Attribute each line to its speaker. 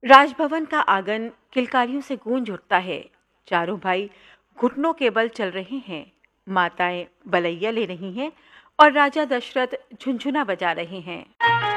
Speaker 1: राजभवन का आंगन किलकारियों से गूंज उठता है। चारों भाई घुटनों के बल चल रहे हैं, माताएं बलैया ले रही हैं और राजा दशरथ झुनझुना बजा रहे हैं।